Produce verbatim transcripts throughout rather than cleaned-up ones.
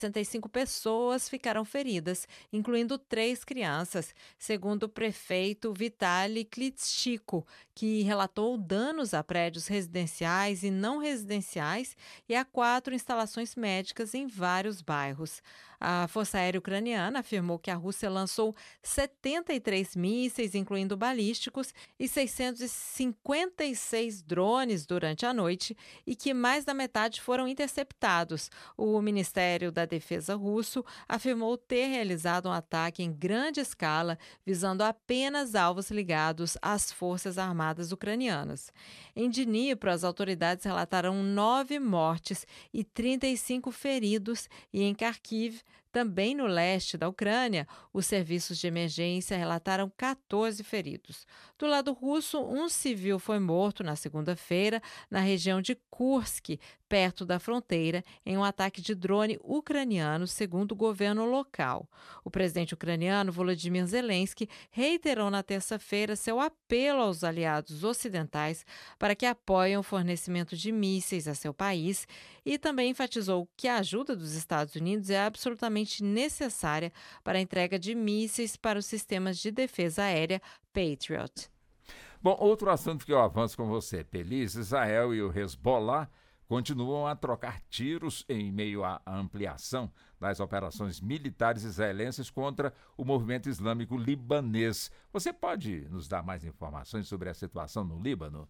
sessenta e cinco pessoas ficaram feridas, incluindo três crianças, segundo o prefeito Vitaly Klitschko, que relatou danos a prédios residenciais e não residenciais e a quatro instalações médicas em vários bairros. A Força Aérea Ucraniana afirmou que a Rússia lançou setenta e três mísseis, incluindo balísticos, e seiscentos e cinquenta e seis drones durante a noite e que mais da metade foram interceptados. O Ministério da Defesa russo afirmou ter realizado um ataque em grande escala, visando apenas alvos ligados às Forças Armadas ucranianas. Em Dnipro, as autoridades relataram nove mortes e trinta e cinco feridos, e em Kharkiv, também no leste da Ucrânia, os serviços de emergência relataram quatorze feridos. Do lado russo, um civil foi morto na segunda-feira na região de Kursk, perto da fronteira, em um ataque de drone ucraniano, segundo o governo local. O presidente ucraniano Volodymyr Zelensky reiterou na terça-feira seu apelo aos aliados ocidentais para que apoiem o fornecimento de mísseis a seu país e também enfatizou que a ajuda dos Estados Unidos é absolutamente necessária para a entrega de mísseis para os sistemas de defesa aérea Patriot. Bom, outro assunto que eu avanço com você, Pelis, Israel e o Hezbollah continuam a trocar tiros em meio à ampliação das operações militares israelenses contra o movimento islâmico libanês. Você pode nos dar mais informações sobre a situação no Líbano?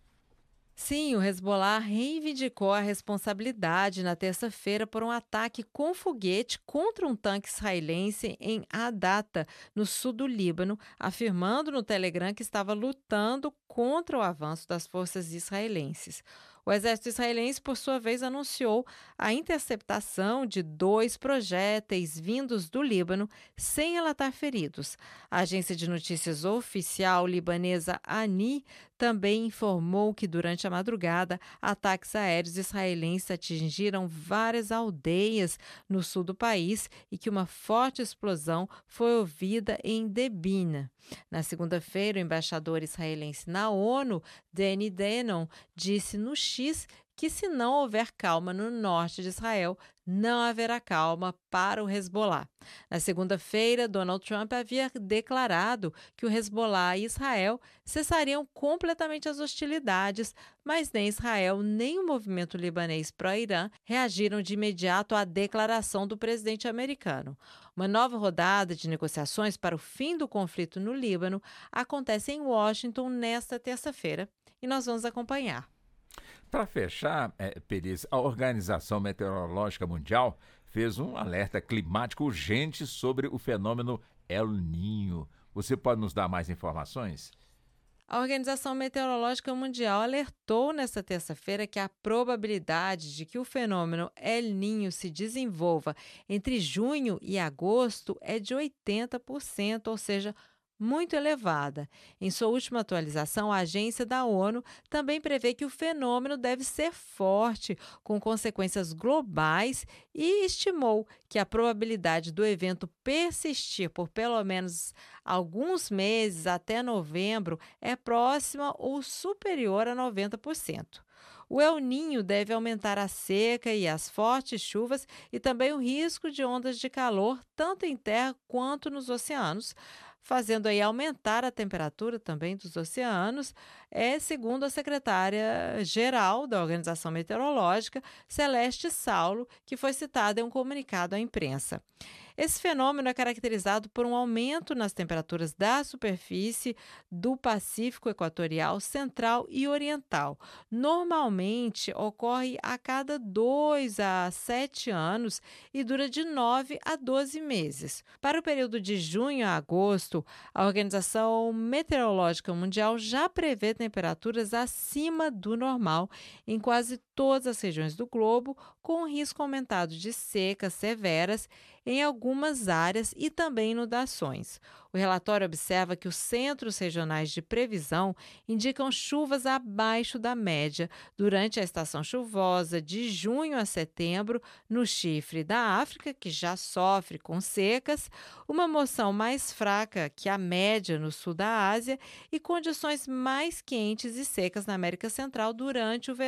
Sim, o Hezbollah reivindicou a responsabilidade na terça-feira por um ataque com foguete contra um tanque israelense em Hadata, no sul do Líbano, afirmando no Telegram que estava lutando contra o avanço das forças israelenses. O exército israelense, por sua vez, anunciou a interceptação de dois projéteis vindos do Líbano, sem relatar feridos. A agência de notícias oficial libanesa ANI também informou que, durante a madrugada, ataques aéreos israelenses atingiram várias aldeias no sul do país e que uma forte explosão foi ouvida em Debina. Na segunda-feira, o embaixador israelense na ONU, Danny Danon, disse no X que, se não houver calma no norte de Israel, não haverá calma para o Hezbollah. Na segunda-feira, Donald Trump havia declarado que o Hezbollah e Israel cessariam completamente as hostilidades, mas nem Israel nem o movimento libanês pró-Irã reagiram de imediato à declaração do presidente americano. Uma nova rodada de negociações para o fim do conflito no Líbano acontece em Washington nesta terça-feira e nós vamos acompanhar. Para fechar, é, Peris, a Organização Meteorológica Mundial fez um alerta climático urgente sobre o fenômeno El Niño. Você pode nos dar mais informações? A Organização Meteorológica Mundial alertou nesta terça-feira que a probabilidade de que o fenômeno El Niño se desenvolva entre junho e agosto é de oitenta por cento, ou seja, muito elevada. Em sua última atualização, a agência da ONU também prevê que o fenômeno deve ser forte, com consequências globais, e estimou que a probabilidade do evento persistir por pelo menos alguns meses até novembro é próxima ou superior a noventa por cento. O El Niño deve aumentar a seca e as fortes chuvas e também o risco de ondas de calor, tanto em terra quanto nos oceanos, fazendo aí aumentar a temperatura também dos oceanos, é segundo a secretária-geral da Organização Meteorológica, Celeste Saulo, que foi citada em um comunicado à imprensa. Esse fenômeno é caracterizado por um aumento nas temperaturas da superfície do Pacífico Equatorial, Central e Oriental. Normalmente ocorre a cada dois a sete anos e dura de nove a doze meses. Para o período de junho a agosto, a Organização Meteorológica Mundial já prevê temperaturas acima do normal em quase todas as regiões do globo, com risco aumentado de secas severas em algumas áreas e também inundações. O relatório observa que os centros regionais de previsão indicam chuvas abaixo da média durante a estação chuvosa de junho a setembro no chifre da África, que já sofre com secas, uma moção mais fraca que a média no sul da Ásia e condições mais quentes e secas na América Central durante o verão.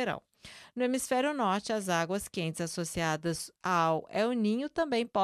No hemisfério norte, as águas quentes associadas ao El Ninho também